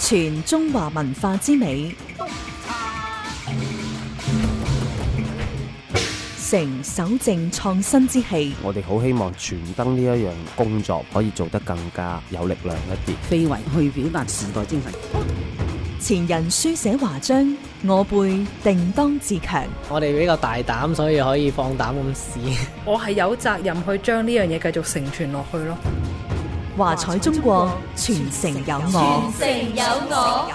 傳中華文化之美，承守正創新之氣。 我哋好希望傳燈呢一樣工作可以做得更加有力量一啲， 非遺去表達時代精神。 前人書寫華章，我輩定當自強。 我哋比較大膽，所以可以放膽咁試。 我係有責任去將呢樣嘢繼續承傳落去咯。 華彩中國，傳承有我。 傳承有我。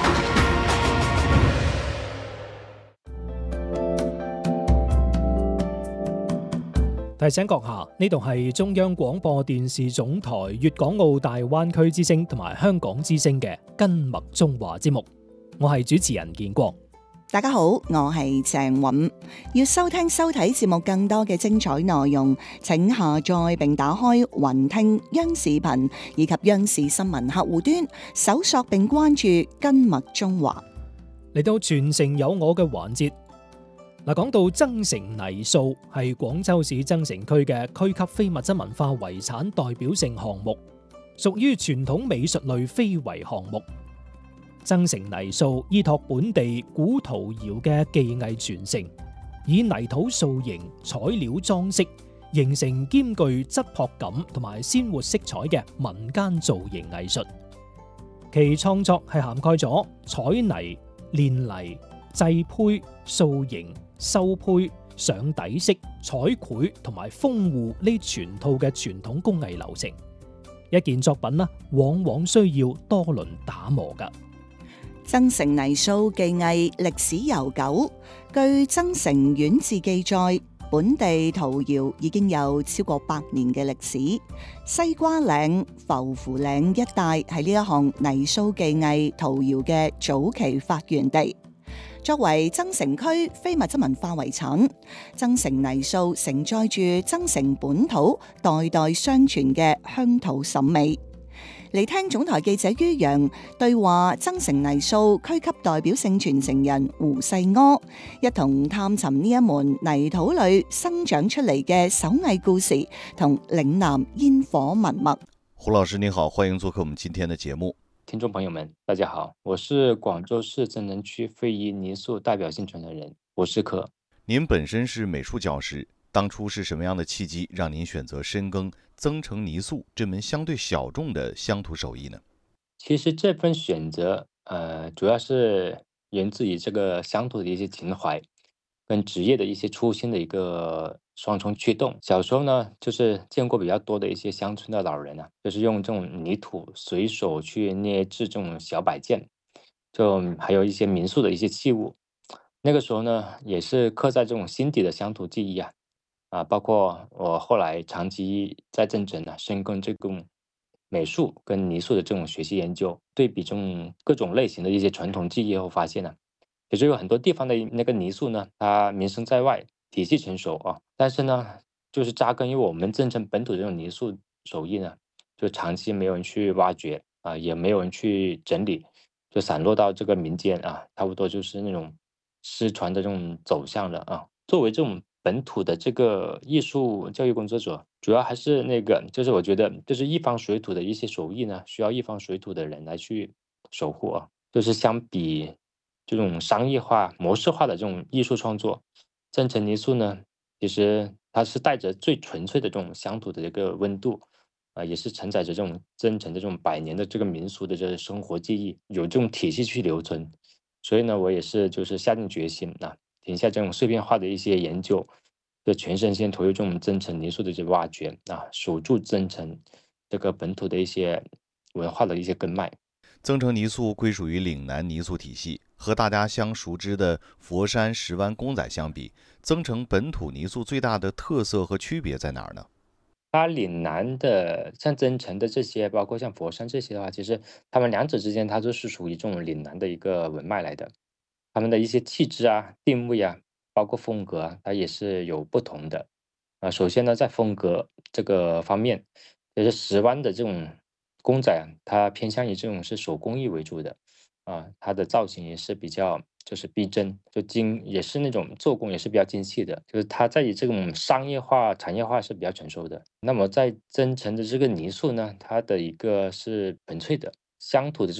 提醒閣下，呢度係中央廣播電視總台粵港澳大灣區之聲同埋香港之聲嘅跟麥中華節目，我係主持人建國。 大家好，我係鄭韻。要收聽收睇節目更多嘅精彩內容，請下載並打開雲聽、央視頻以及央視新聞客戶端，搜索並關注跟麥中華。 嚟到傳承有我嘅環節。嗱，講到增城泥塑係廣州市增城區嘅區級非物質文化遺產代表性項目，屬於傳統美術類非遺項目。增城泥塑依託本地古陶窯嘅技藝傳承，以泥土塑形、彩料裝飾，形成兼具質樸感同埋鮮活色彩嘅民間造型藝術。其創作係涵蓋咗彩泥、煉泥、製胚、塑形、收胚、上底色、彩繪同埋封戶呢全套嘅傳統工藝流程。一件作品呢，往往需要多輪打磨㗎。 增城泥塑技藝歷史悠久，據增城縣志記載，本地陶窯已經有超過100年嘅歷史。西瓜嶺、浮湖嶺一帶係呢一項泥塑技藝陶窯嘅早期發源地。作為增城區非物質文化遺產，增城泥塑承載住增城本土代代相傳嘅鄉土審美。嚟聽總台記者于洋對話增城泥塑區級代表性傳承人胡世柯，一同探尋呢一門泥土裏生長出嚟嘅手藝故事同嶺南煙火文物。 胡老師您好，歡迎做客我們今天的節目。 聽眾朋友們大家好，我是廣州市增城區非遺泥塑代表性傳承人胡世柯。 您本身是美術教師，當初是什麼樣的契機讓您選擇深耕增城泥塑這門相對小眾的鄉土手藝呢？ 其實這份選擇主要是源自於這個鄉土的一些情懷跟職業的一些初心的一個雙重驅動。小時候呢，就是見過比較多的一些鄉村的老人啊，就是用這種泥土隨手去捏製這種小擺件，就還有一些民宿的一些器物。那個時候呢，也是刻在這種心底的鄉土記憶啊，包括我後來長期在增城呢，深耕這種美術跟泥塑的這種學習研究，對比這種各種類型的一些傳統技藝後，發現呢，其實有很多地方的那個泥塑呢，它名聲在外，體系成熟啊，但是呢，就是扎根於我們增城本土的這種泥塑手藝呢，就長期沒有人去挖掘啊，也沒有人去整理，就散落到這個民間啊，差不多就是那種失傳的這種走向了啊。作為這種本土的這個藝術教育工作者，主要還是那個，就是我覺得，就是一方水土的一些手藝呢，需要一方水土的人來去守護啊。就是相比這種商業化、模式化的這種藝術創作，增城泥塑呢，其實它是帶着最純粹的這種鄉土的這個溫度啊，也是承載着這種增城的這種100年的這個民俗的這個生活記憶，有這種體系去留存。所以呢，我也是就是下定決心啊，停下這種碎片化的一些研究，就全身心投入這種增城泥塑的這個挖掘啊，守住增城這個本土的一些文化的一些根脈。 增城泥塑歸屬於嶺南泥塑體系，和大家相熟知的佛山、石灣公仔相比，增城本土泥塑最大的特色和區別在哪兒呢？ 它嶺南的像增城的這些，包括像佛山這些的話，其實他們兩者之間，它都是屬於這種嶺南的一個文脈來的。他們的一些氣質啊、定位啊，包括風格啊，它也是有不同的。首先呢，在風格這個方面，就是石灣的這種公仔啊，它偏向於這種是手工藝為主的啊，它的造型也是比較就是逼真，就也是那種做工也是比較精細的，就是它在於這種商業化、產業化是比較成熟的。那麼在增城的這個泥塑呢，它的一個是純粹的鄉土的這種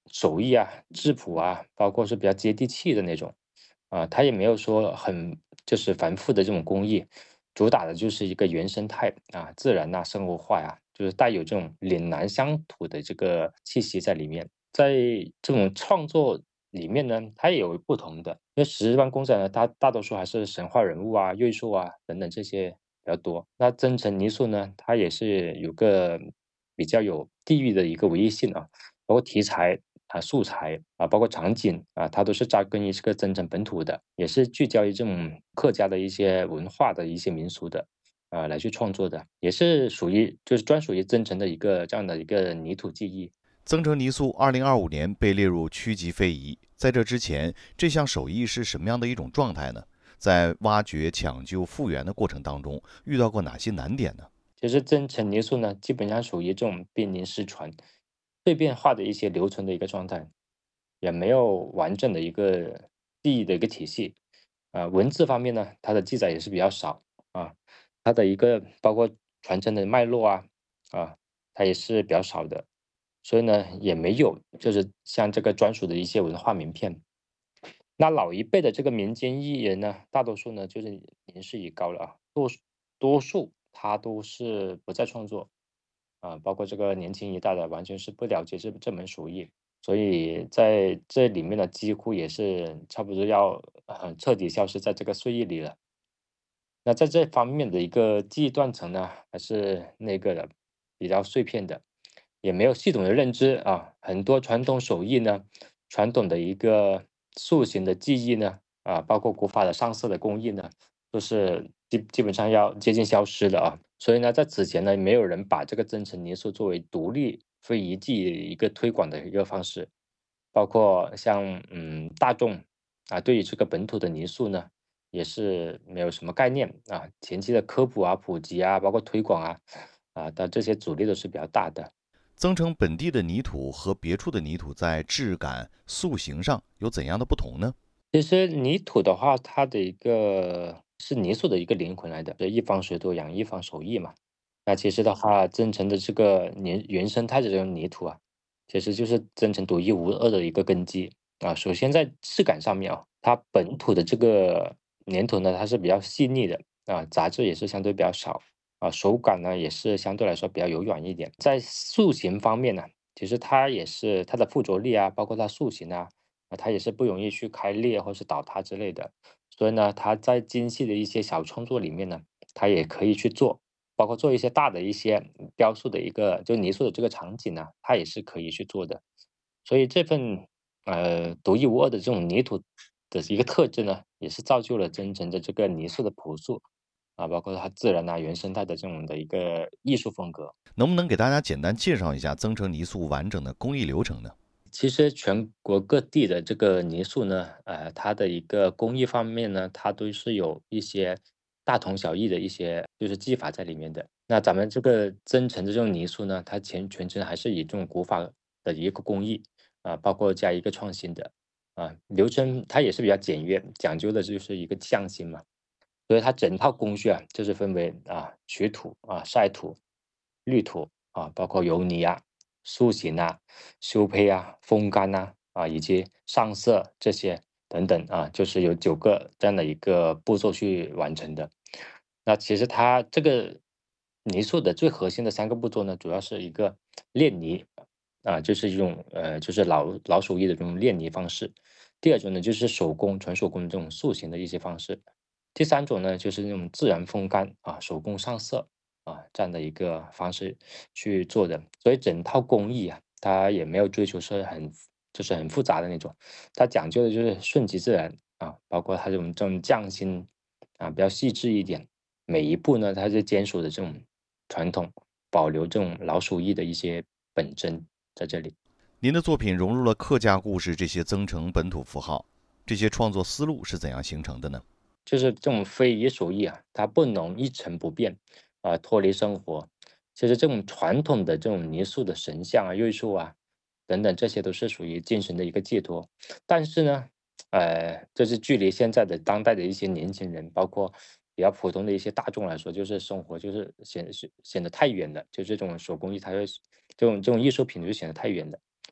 手艺啊、质朴啊，包括是比较接地气的那种。它也没有说很就是繁复的这种工艺，主打的就是一个原生态啊、自然呐、生活化呀，就是带有这种岭南乡土的这个气息在里面。在这种创作里面呢，它也有不同的，因为石湾公仔呢，它大多数还是神话人物啊、瑞兽啊等等这些比较多。那增城泥塑呢，它也是有个比较有地域的一个唯一性啊，包括题材啊、素材啊，包括场景啊，它都是扎根于这个增城本土的，也是聚焦于这种客家的一些文化的一些民俗的来去创作的，也是属于就是专属于增城的一个这样的一个泥土技艺。 增城泥塑2025年被列入区级非遗，在这之前，这项手艺是什么样的一种状态呢？在挖掘、抢救、复原的过程当中，遇到过哪些难点呢？ 其实增城泥塑呢，基本上属于这种濒临失传、碎片化的一些留存的一个状态，也没有完整的一个记忆的一个体系。文字方面呢，它的记载也是比较少啊，它的一个包括传承的脉络啊，它也是比较少的，所以呢，也没有就是像这个专属的一些文化名片。那老一辈的这个民间艺人呢，大多数呢就是年事已高了啊，多数他都是不再创作包括这个年轻一代的完全是不了解这门手艺，所以在这里面呢，几乎也是差不多要彻底消失在这个岁月里了。那在这方面的一个记忆断层呢，还是那个的比较碎片的，也没有系统的认知啊。很多传统手艺呢，传统的一个塑形的技艺呢，包括古法的上色的工艺呢，都是基本上要接近消失的啊。所以呢，在此前呢，没有人把这个增城泥塑作为独立非遗技一个推广的一个方式，包括像大众对于这个本土的泥塑呢。也是没有什么概念前期的科普普及包括推广的这些阻力都是比较大的。 增城本地的泥土和别处的泥土在质感、塑形上有怎样的不同呢？ 其实泥土的话，它的一个是泥塑的一个灵魂来的，一方水土养一方手艺嘛。那其实的话，增城的这个原生态的这种泥土其实就是增城独一无二的一个根基首先在质感上面它本土的这个粘土呢，它是比较细腻的杂质也是相对比较少手感呢也是相对来说比较柔软一点。在塑形方面呢，其实它也是它的附着力包括它塑形它也是不容易去开裂或是倒塌之类的。所以呢，它在精细的一些小创作里面呢，它也可以去做，包括做一些大的一些雕塑的一个就泥塑的这个场景呢，它也是可以去做的。所以这份独一无二的这种泥土的一个特质呢，也是造就了真正的这个泥塑的朴素包括它自然原生态的这种的一个艺术风格。 能不能给大家简单介绍一下增城泥塑完整的工艺流程呢？ 其实全国各地的这个泥塑呢，它的一个工艺方面呢，它都是有一些大同小异的一些就是技法在里面的。那咱们这个增城的这种泥塑呢，它全程还是以这种古法的一个工艺包括加一个创新的流程，它也是比较简约，讲究的就是一个匠心嘛。所以它整套工序就是分为取土晒土、滤土包括油泥塑形修胚风干以及上色这些等等就是有9个这样的一个步骤去完成的。那其实它这个泥塑的最核心的3个步骤呢，主要是一个炼泥就是一种就是老手艺的这种炼泥方式。第二种呢，就是纯手工的这种塑形的一些方式。第3种呢，就是那种自然风干手工上色这样的一个方式去做的。所以整套工艺它也没有追求说就是很复杂的那种，它讲究的就是顺其自然包括它这种匠心比较细致一点。每一步呢，它是坚守的这种传统，保留这种老手艺的一些本真在这里。 您的作品融入了客家故事这些增城本土符号，这些创作思路是怎样形成的呢？ 就是这种非遗手艺它不能一成不变脱离生活。其实这种传统的这种泥塑的神像瑞兽等等，这些都是属于精神的一个寄托。但是呢，这是距离现在的当代的一些年轻人，包括比较普通的一些大众来说，就是生活就是显得太远了。就这种手工艺，它会这种艺术品就显得太远了。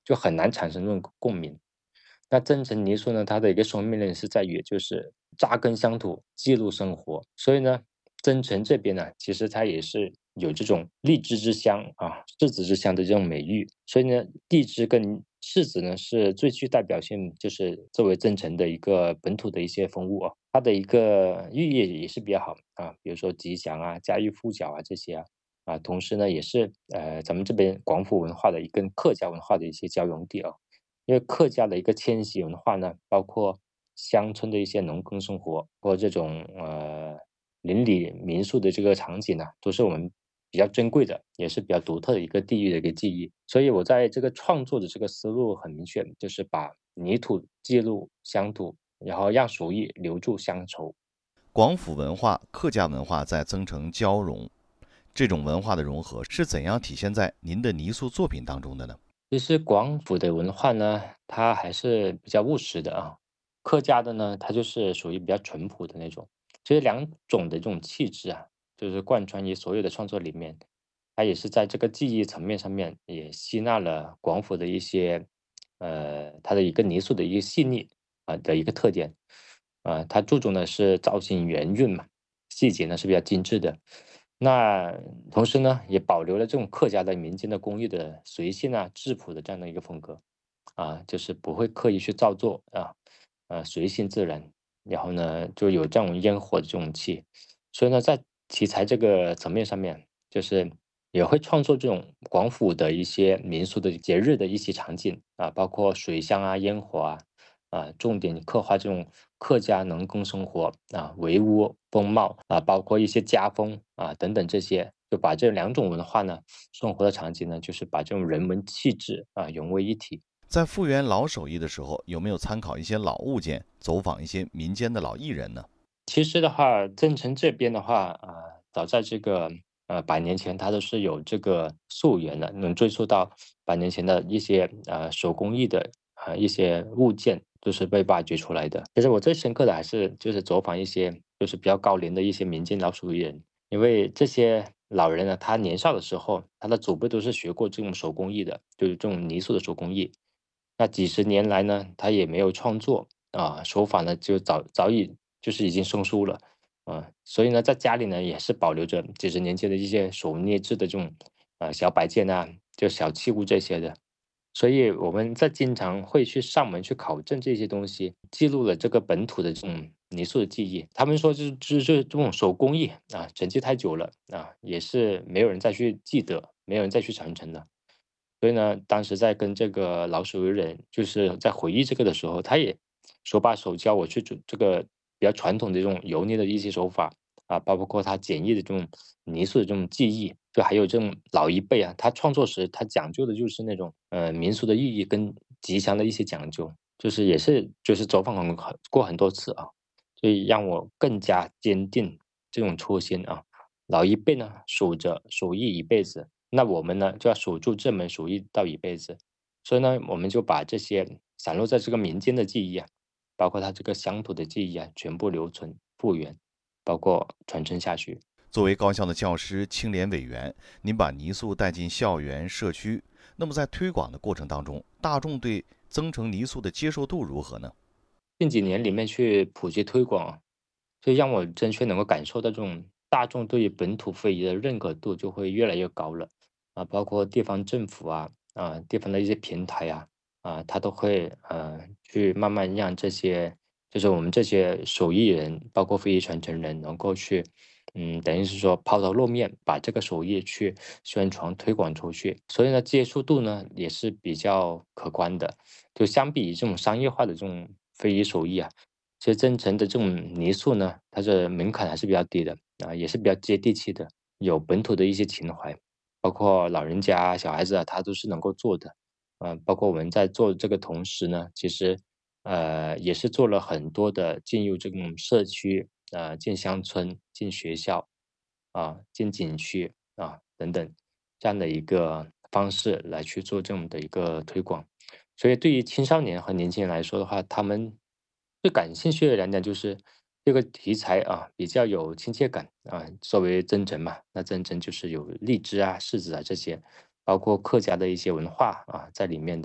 就很难产生这种共鸣。那增城泥塑呢，它的一个生命力是在于就是扎根乡土，记录生活。所以呢，增城这边呢，其实它也是有这种荔枝之乡啊、柿子之乡的这种美誉。所以呢，荔枝跟柿子呢是最具代表性，就是作为增城的一个本土的一些风物啊，它的一个寓意也是比较好啊，比如说吉祥啊、家喻户晓啊这些啊。同时呢，也是咱们这边广府文化的跟客家文化的一些交融地啊。因为客家的一个迁徙文化呢，包括乡村的一些农耕生活或这种邻里民宿的这个场景呢，都是我们比较珍贵的，也是比较独特的一个地域的一个记忆。所以我在这个创作的这个思路很明确，就是把泥土记录乡土，然后让手艺留住乡愁。 广府文化、客家文化在增城交融，这种文化的融合是怎样体现在您的泥塑作品当中的呢？ 其实广府的文化呢，它还是比较务实的啊。客家的呢，它就是属于比较淳朴的那种。其实两种的这种气质啊，就是贯穿于所有的创作里面。它也是在这个技艺层面上面，也吸纳了广府的一些，它的一个泥塑的一个细腻的一个特点。它注重的是造型圆润嘛，细节呢是比较精致的。那同时呢，也保留了这种客家的民间的工艺的随性啊、质朴的这样的一个风格就是不会刻意去造作随性自然，然后呢，就有这种烟火的这种气。所以呢，在题材这个层面上面，就是也会创作这种广府的一些民俗的节日的一些场景包括水乡啊、烟火重点刻画这种客家农耕生活围屋风貌包括一些家风等等这些，就把这两种文化呢生活的场景呢，就是把这种人文气质融为一体。 在复原老手艺的时候，有没有参考一些老物件，走访一些民间的老艺人呢？ 其实的话，增城这边的话早在这个100年前，它都是有这个溯源的，能追溯到100年前的一些手工艺的一些物件，就是被挖掘出来的。其实我最深刻的还是就是走访一些就是比较高龄的一些民间老手艺人，因为这些老人呢，他年少的时候，他的祖辈都是学过这种手工艺的，就是这种泥塑的手工艺。那几十年来呢，他也没有创作手法呢就早已就是已经生疏了所以呢，在家里呢也是保留着几十年前的一些手捏制的这种小摆件就小器物这些的。所以我们在经常会去上门去考证这些东西，记录了这个本土的这种泥塑的记忆。他们说就是这种手工艺沉寂太久了也是没有人再去记得，没有人再去传承的。所以呢，当时在跟这个老手艺人，就是在回忆这个的时候，他也手把手教我去做这个比较传统的这种油腻的一些手法包括他简易的这种泥塑的这种技艺，就还有这种老一辈他创作时他讲究的就是那种民俗的意义跟吉祥的一些讲究，就是也是就是走访过很多次所以让我更加坚定这种初心老一辈呢守着手艺一辈子，那我们呢就要守住这门手艺到一辈子。所以呢，我们就把这些散落在这个民间的记忆包括它这个乡土的记忆全部留存复原，包括传承下去。 作为高校的教师、青联委员，您把泥塑带进校园、社区，那么在推广的过程当中，大众对增城泥塑的接受度如何呢？ 近几年里面去普及推广，所以让我真确能够感受到这种大众对于本土非遗的认可度就会越来越高了包括地方政府地方的一些平台它都会去慢慢让这些就是我们这些手艺人，包括非遗传承人，能够去等于是说抛头露面，把这个手艺去宣传推广出去。所以呢，接受度呢也是比较可观的。就相比于这种商业化的这种非遗手艺其实增城的这种泥塑呢，它的门槛还是比较低的也是比较接地气的，有本土的一些情怀，包括老人家小孩子他都是能够做的包括我们在做这个同时呢，其实也是做了很多的进入这种社区进乡村、进学校进景区等等这样的一个方式来去做这种的一个推广。所以对于青少年和年轻人来说的话，他们最感兴趣的来讲就是这个题材比较有亲切感作为增城嘛，那增城就是有荔枝柿子这些，包括客家的一些文化在里面的。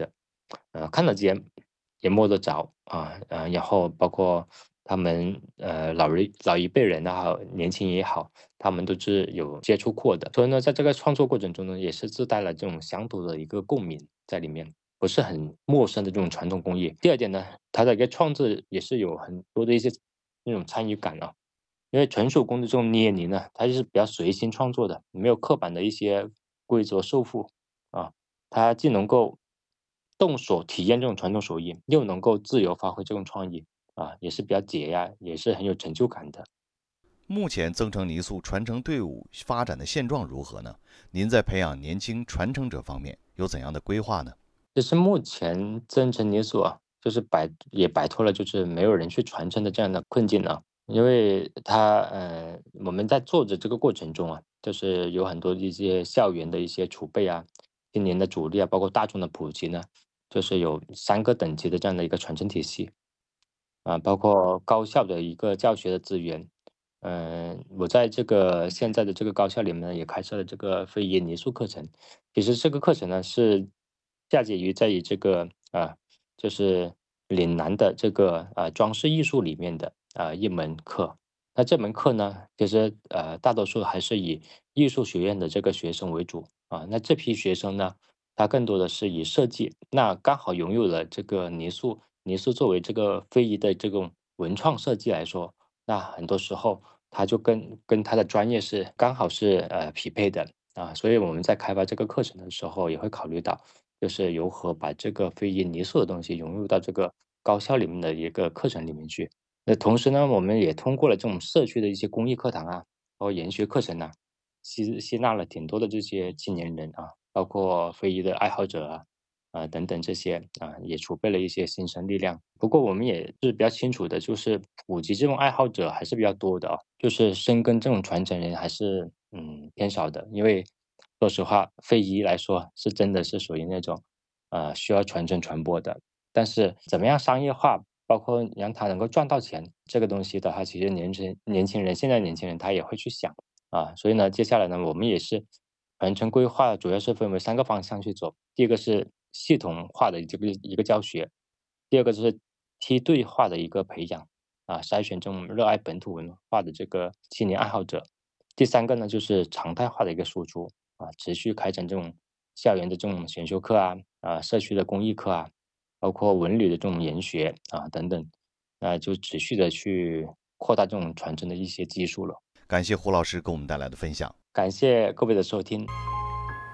看得见，也摸得着然后包括他们老一辈人也好，年轻也好，他们都是有接触过的，所以呢，在这个创作过程中呢，也是自带了这种乡土的一个共鸣在里面，不是很陌生的这种传统工艺。第二点呢，它的一个创制也是有很多的一些那种参与感啊，因为纯手工的这种捏泥呢，它就是比较随心创作的，没有刻板的一些规则束缚啊，它既能够动手体验这种传统手艺，又能够自由发挥这种创意也是比较解压，也是很有成就感的。 目前增城泥塑传承队伍发展的现状如何呢？您在培养年轻传承者方面有怎样的规划呢？ 就是目前增城泥塑就是摆脱了就是没有人去传承的这样的困境了。因为我们在做的这个过程中就是有很多一些校园的一些储备今年的主力包括大众的普及呢，就是有3个等级的这样的一个传承体系包括高校的一个教学的资源。我在这个现在的这个高校里面呢，也开设了这个非遗泥塑课程。其实这个课程呢是嫁接于在于这个就是岭南的这个装饰艺术里面的一门课。那这门课呢，其实大多数还是以艺术学院的这个学生为主那这批学生呢，他更多的是以设计，那刚好拥有了这个泥塑作为这个非遗的这种文创设计来说，那很多时候他就跟他的专业是刚好是匹配的所以我们在开发这个课程的时候，也会考虑到就是如何把这个非遗泥塑的东西融入到这个高校里面的一个课程里面去。那同时呢，我们也通过了这种社区的一些公益课堂包括研学课程吸纳了挺多的这些青年人包括非遗的爱好者等等这些也储备了一些新生力量。不过我们也是比较清楚的，就是普及这种爱好者还是比较多的就是深耕这种传承人还是偏少的。因为说实话，非遗来说是真的是属于那种需要传承传播的，但是怎么样商业化，包括让它能够赚到钱，这个东西的话，其实现在年轻人他也会去想所以呢，接下来呢，我们也是传承规划，主要是分为3个方向去走。第一个是系统化的这个一个教学，第二个就是梯队化的一个培养筛选这种热爱本土文化的这个青年爱好者。第3个呢，就是常态化的一个输出持续开展这种校园的这种选修课社区的公益课包括文旅的这种研学等等，就持续的去扩大这种传承的一些基数了。 感谢胡老师给我们带来的分享， 感谢各位的收听。